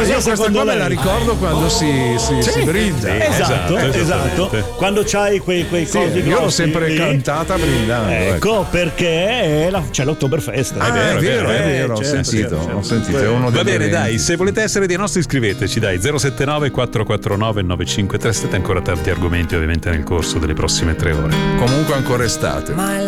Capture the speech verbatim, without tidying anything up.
io questa qua me la ricordo quando si, si, sì, si brinda. sì, esatto, esatto. Quando c'hai quei, quei sì, cosi io l'ho sempre lì, cantata brindando. Ecco, ecco. perché è la, c'è l'Oktoberfest. Ah, è vero, è vero, è vero, ho certo, sentito, certo, certo. ho sentito. È uno Va degli bene, eventi. dai, se volete essere dei nostri iscriveteci, dai, zero sette nove quattro quattro nove nove cinque tre sette, ancora tanti argomenti ovviamente nel corso delle prossime tre ore. Comunque ancora estate. My